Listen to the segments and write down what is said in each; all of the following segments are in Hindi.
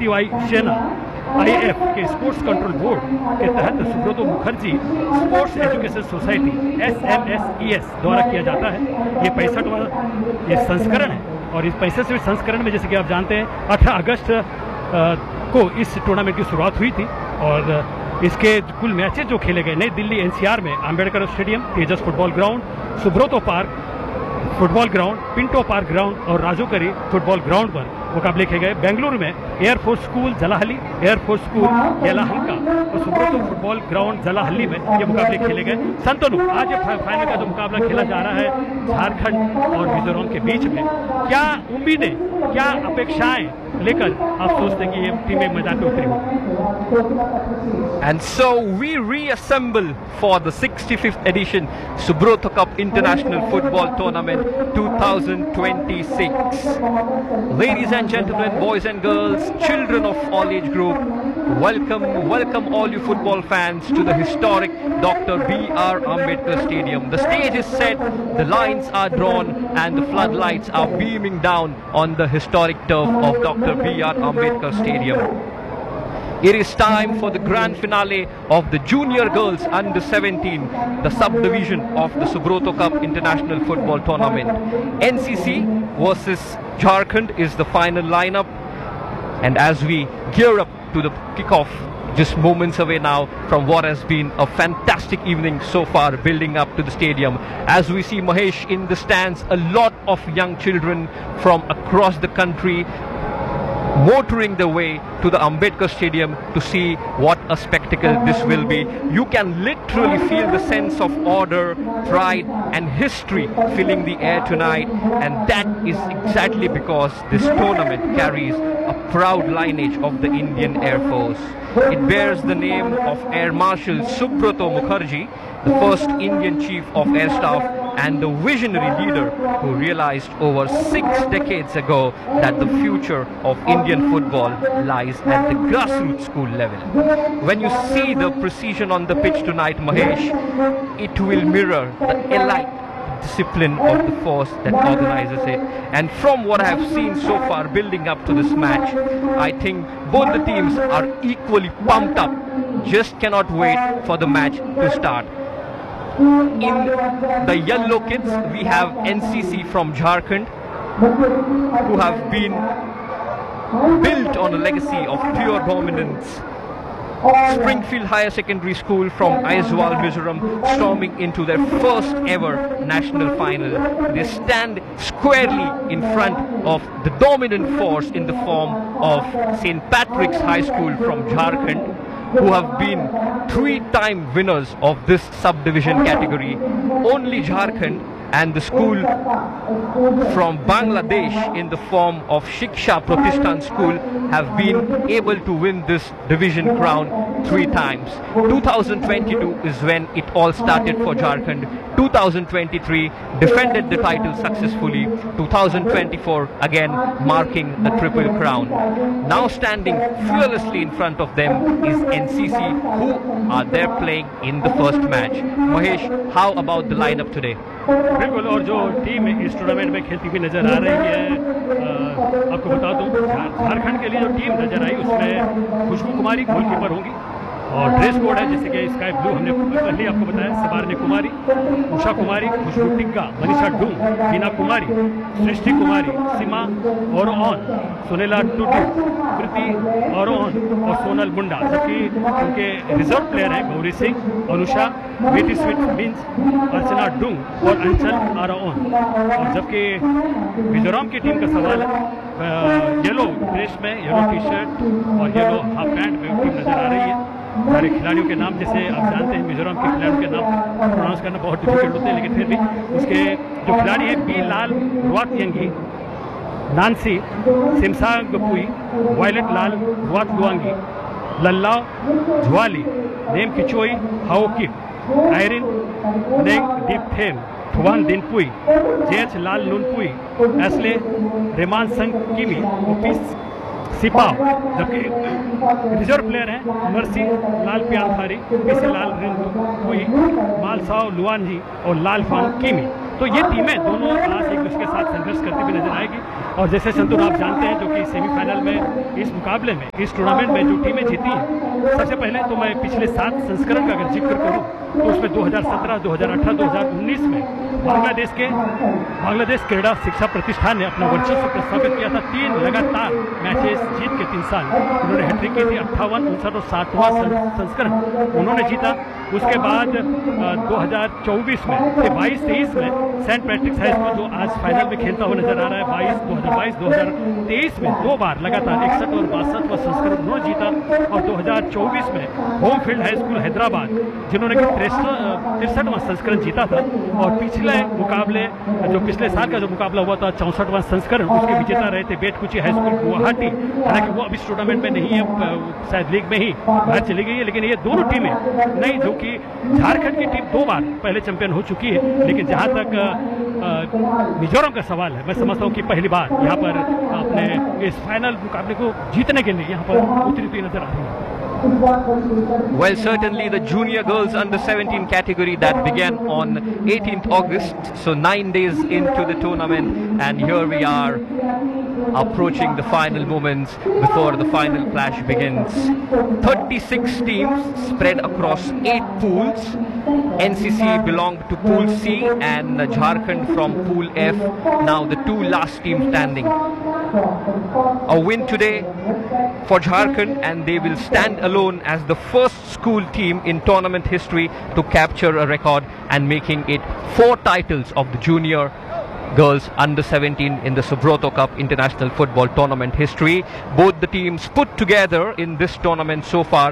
टीवाई सेना IF के स्पोर्ट्स कंट्रोल बोर्ड के तहत Subroto Mukherjee sports education society SMSES द्वारा किया जाता है। ये 65वां ये संस्करण है और इस 65वें संस्करण में जैसे कि आप जानते हैं 18 अगस्त को इस टूर्नामेंट की शुरुआत हुई थी और इसके कुल मैचेस जो खेले गए नई दिल्ली NCR में अंबेडकर स्टेडियम, तेजस football ground, Subroto park football ground, Pinto park ground और राजोकरी फुटबॉल ग्राउंड पर मुकाबले खेले गए। बेंगलुरु में air force school जलाहली, air force school Yelahanka और सुब्रतो फुटबॉल ग्राउंड जलाहली में ये मुकाबले खेले गए। संतनु, आज फाइनल का जो मुकाबला खेला जा रहा है झारखंड और मिजोरम के बीच में, क्या उम्मीदें, क्या अपेक्षाएं लेकर आप सोचते हैं कि ये टीमें मैदान में उतरी होगी? And so we reassemble for the 65th edition Subrata Cup International Football Tournament 2026. Ladies and gentlemen, boys and girls, children of all age group, welcome all you football fans to the historic Dr. B.R. Ambedkar Stadium. The stage is set, the lines are drawn and the floodlights are beaming down on the historic turf of Dr. B.R. Ambedkar Stadium. It is time for the grand finale of the junior girls under 17, the subdivision of the Subrata Cup International Football Tournament. NCC versus Jharkhand is the final lineup, and as we gear up to the kickoff, just moments away now from what has been a fantastic evening so far building up to the stadium. As we see Mahesh in the stands, a lot of young children from across the country motoring their way to the Ambedkar Stadium to see what a spectacle this will be. You can literally feel the sense of order, pride and history filling the air tonight, and that is exactly because this tournament carries a proud lineage of the Indian Air Force. It bears the name of Air Marshal Subrata Mukherjee, the first Indian Chief of Air Staff and the visionary leader who realized over 6 decades ago that the future of Indian football lies at the grassroots school level. When you see the precision on the pitch tonight, Mahesh, it will mirror the elite discipline of the force that organizes it. And from what I have seen so far building up to this match, I think both the teams are equally pumped up. Just cannot wait for the match to start. In the yellow kids, we have NCC from Jharkhand, who have been built on a legacy of pure dominance. Springfield Higher Secondary School from Aizawl, Mizoram, storming into their first ever national final. They stand squarely in front of the dominant force in the form of St. Patrick's High School from Jharkhand, who have been 3-time winners of this subdivision category. Only Jharkhand and the school from Bangladesh in the form of Shiksha Pratishthan School have been able to win this division crown 3 times. 2022 is when it all started for Jharkhand. 2023 defended the title successfully. 2024 again marking the triple crown. Now standing fearlessly in front of them is NCC, who are there playing in the first match. Mahesh, how about the lineup today? बिल्कुल, और जो टीम इस टूर्नामेंट में खेलती हुई नजर आ रही है, आपको बता दूं झारखंड के लिए जो टीम नजर आई उसमें खुशबू कुमारी गोलकीपर होंगी और ड्रेस कोड है जैसे कि स्काई ब्लू, हमने पहले आपको बताया, सबारने कुमारी, उषा कुमारी, खुशबू टिग्गा, मनीषा डूम, बीना कुमारी, सृष्टि कुमारी, सीमा ओरोन, सुनेला टुटू, कृति ओरोन और सोनल मुंडा। जबकि उनके रिजर्व प्लेयर हैं गौरी सिंह, अनुषा, बेटी स्वीट मिंस, अर्चना डूंग और अंचल आरोन। और जबकि मिजोरम की टीम का सवाल है, येलो ड्रेस में, येलो टी शर्ट और येलो हाफ पैंट में टीम नजर आ रही है। सारे खिलाड़ियों के नाम, जैसे आप जानते हैं मिजोरम के खिलाड़ियों के नाम प्रोनाउंस करना बहुत डिफिकल्ट होते हैं, लेकिन फिर भी उसके जो खिलाड़ी हैं, बी लाल रुआत यंगी, नानसी सिमसांग पुई, वायलेट लाल रुआत लुआंगी, लल्ला झुआली, नेम किचोई हाओ किप, आयरिन नेंग दीप थेम, थुवान दिन पुई, जेएच लाल नून पुई, एसले रेमान संग किमी, ओपीस सिपाव। जबकि रिजर्व प्लेयर हैं मर्सी लाल प्यालथारी, पीसी लाल रिंपुई, मालसाओ लुआनजी और लाल फांग किमी। तो ये टीमें दोनों आज एक दूसरे के साथ संघर्ष करती हुई नजर आएगी। और जैसे संतूर आप जानते हैं जो कि सेमीफाइनल में इस मुकाबले में इस टूर्नामेंट में जो टीमें जीती हैं, सबसे पहले तो मैं पिछले 7 संस्करण का अगर जिक्र करूं तो उसमें 2017, 2018, 2019 में बांग्लादेश क्रीड़ा शिक्षा प्रतिष्ठान ने अपना वर्चस्व प्रस्थापित किया था। 3 लगातार मैचेस जीत के 3 साल उन्होंने हैट्रिक की थी। 58, 59 और 60वां संस्करण उन्होंने जीता। उसके बाद 2024 में 22-23 में सेंट पैट्रिक्स हाई स्कूल जो आज फाइनल में खेलता हुआ नजर आ रहा है, 2022-2023 में 2 बार लगातार 61 और 62वां संस्करण उन्होंने जीता। और 2024 में home field high school Hyderabad जिन्होंने 63वां संस्करण जीता था। और पिछले मुकाबले जो पिछले साल का जो मुकाबला हुआ था 64वां संस्करण, उसके विजेता रहे थे बेटकुची हाई स्कूल गुवाहाटी। हालांकि वो अब इस टूर्नामेंट में नहीं है, शायद लीग में ही बाहर चली गई है। लेकिन ये दोनों टीमें नहीं, जो कि झारखंड की टीम 2 बार पहले चैंपियन हो चुकी है, लेकिन जहां तक मिजोरम का सवाल है, मैं समझता हूं कि पहली बार यहां पर अपने इस फाइनल मुकाबले को जीतने के लिए यहां पर उतरी हुई नजर आ रही है। Well, certainly the junior girls under 17 category that began on 18th August, so 9 days into the tournament, and here we are approaching the final moments before the final clash begins. 36 teams spread across 8 pools. NCC belonged to Pool C and Jharkhand from Pool F, now the 2 last teams standing. A win today for Jharkhand and they will stand alone as the first school team in tournament history to capture a record and making it 4 titles of the junior girls under 17 in the Subroto Cup International Football Tournament history. Both the teams put together in this tournament so far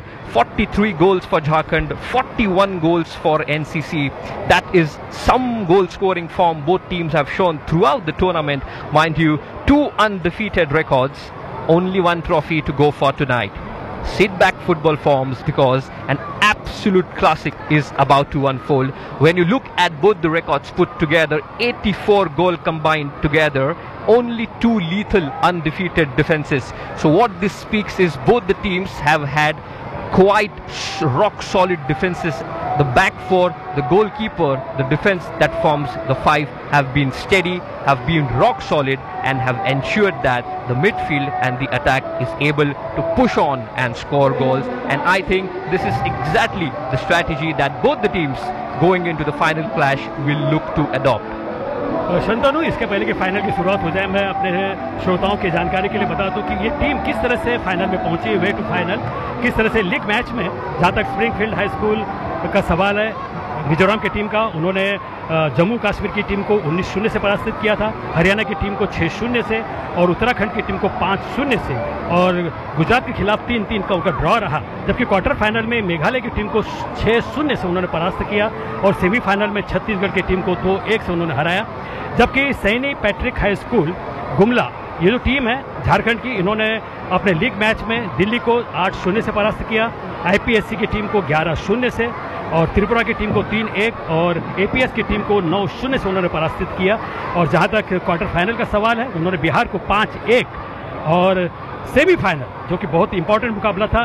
43 goals for Jharkhand, 41 goals for NCC. That is some goal scoring form both teams have shown throughout the tournament. Mind you, 2 undefeated records, only 1 trophy to go for tonight. Sit back football forms because an absolute classic is about to unfold. When you look at both the records put together, 84 goal combined together, only 2 lethal undefeated defenses. So what this speaks is both the teams have had quite rock solid defenses. The back 4, the goalkeeper, the defense that forms the 5 have been steady, have been rock solid and have ensured that the midfield and the attack is able to push on and score goals. And I think this is exactly the strategy that both the teams going into the final clash will look to adopt. Shantanu, इसके पहले कि फाइनल की शुरुआत हो जाए, मैं अपने श्रोताओं की जानकारी के लिए बता दूं कि ये टीम किस तरह से फाइनल में पहुंची, वे टू फाइनल किस तरह से लीग मैच में, जहां तक स्प्रिंगफील्ड हाई स्कूल का सवाल है मिजोरम की टीम का, उन्होंने जम्मू कश्मीर की टीम को 19-0 से पराजित किया था, हरियाणा की टीम को 6-0 से और उत्तराखंड की टीम को 5-0 से, और गुजरात के खिलाफ 3-3 का उनका ड्रॉ रहा। जबकि क्वार्टर फाइनल में मेघालय की टीम को 6-0 से उन्होंने परास्त किया और सेमीफाइनल में छत्तीसगढ़ की टीम को 2-1 से उन्होंने हराया। जबकि Saini Patrick high school Gumla, ये जो टीम है झारखंड की, इन्होंने अपने लीग मैच में दिल्ली को 8-0 से परास्त किया, आईपीएससी की टीम को 11-0 से और त्रिपुरा की टीम को 3-1 और एपीएस की टीम को 9-0 से उन्होंने पराजित किया। और जहां तक क्वार्टर फाइनल का सवाल है, उन्होंने बिहार को 5-1 और सेमीफाइनल जो कि बहुत इंपॉर्टेंट मुकाबला था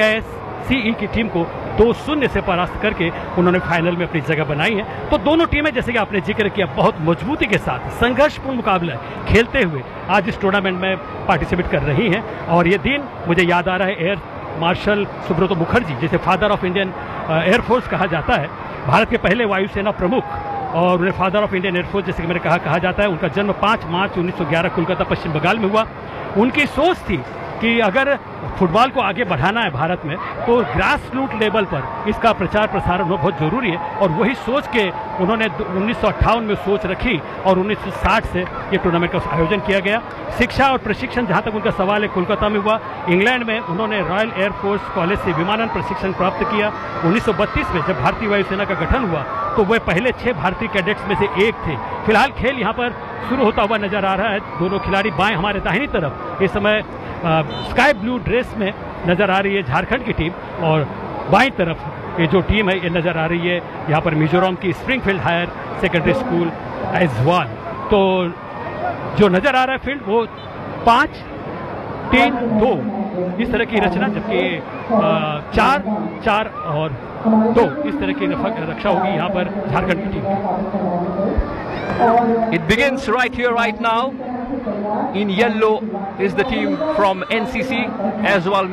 CISCE की टीम को 2-0 से परास्त करके उन्होंने फाइनल में अपनी जगह बनाई है। तो दोनों टीमें, जैसे कि आपने जिक्र किया, बहुत मजबूती के साथ संघर्षपूर्ण मुकाबला खेलते हुए आज इस टूर्नामेंट में पार्टिसिपेट कर रही हैं। और ये दिन मुझे याद आ रहा है एयर मार्शल सुब्रतो मुखर्जी, जिसे फादर ऑफ इंडियन एयरफोर्स कहा जाता है, भारत के पहले वायुसेना प्रमुख, और उन्हें फादर ऑफ इंडियन एयरफोर्स जैसे कि मैंने कहा जाता है। उनका जन्म 5 मार्च 1911 कोलकाता पश्चिम बंगाल में हुआ। उनकी सोच थी कि अगर फुटबॉल को आगे बढ़ाना है भारत में तो ग्रास रूट लेवल पर इसका प्रचार प्रसार होना बहुत जरूरी है। और वही सोच के उन्होंने 1958 में सोच रखी और 1960 से ये टूर्नामेंट का आयोजन किया गया। शिक्षा और प्रशिक्षण, जहां तक उनका सवाल है, कोलकाता में हुआ। इंग्लैंड में उन्होंने रॉयल एयरफोर्स कॉलेज से विमानन प्रशिक्षण प्राप्त किया। 1932 में जब भारतीय वायुसेना का गठन हुआ तो वे पहले 6 भारतीय कैडेट्स में से एक थे। फिलहाल खेल यहाँ पर शुरू होता हुआ नजर आ रहा है। दोनों खिलाड़ी बाएं हमारे दाहिनी तरफ इस समय स्काई ब्लू ड्रेस में नजर आ रही है झारखंड की टीम, और बाईं तरफ ये जो टीम है ये नजर आ रही है यहाँ पर मिजोरम की Springfield higher secondary school Aizawl. तो जो नजर आ रहा है फील्ड वो 5-3-2 इस तरह की रचना, जबकि 4-4 और 2 इस तरह की रक्षा होगी यहाँ पर झारखंड की team. It begins right here, right now. In yellow is the team from NCC as well.